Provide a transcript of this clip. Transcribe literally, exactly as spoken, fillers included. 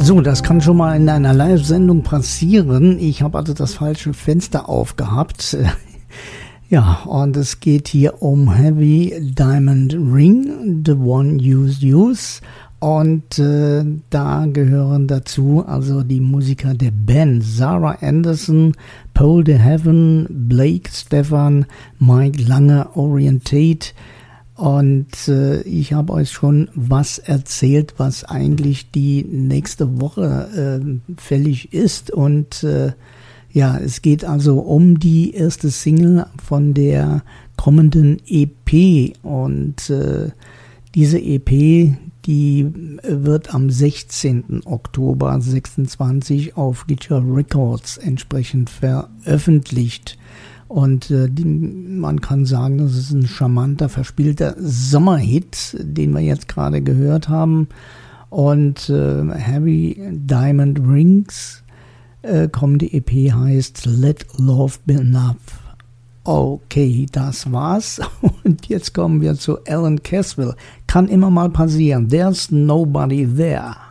So, das kann schon mal in einer Live-Sendung passieren. Ich habe also das falsche Fenster aufgehabt. Ja, und es geht hier um Heavy Diamond Ring, The One Used Use. Und äh, da gehören dazu also die Musiker der Band: Sarah Anderson, Paul de Heaven, Blake Stefan, Mike Lange, Orient Tate. Und äh, ich habe euch schon was erzählt, was eigentlich die nächste Woche äh, fällig ist. Und äh, ja, es geht also um die erste Single von der kommenden E P. Und äh, diese E P, die wird am sechzehnten Oktober sechsundzwanzig auf Guitar Records entsprechend veröffentlicht. Und äh, die, man kann sagen, das ist ein charmanter, verspielter Sommerhit, den wir jetzt gerade gehört haben. Und äh, Heavy Diamond Rings, äh, kommende E P heißt Let Love Be Enough. Okay, das war's. Und jetzt kommen wir zu Alan Caswell. Kann immer mal passieren. There's Nobody There.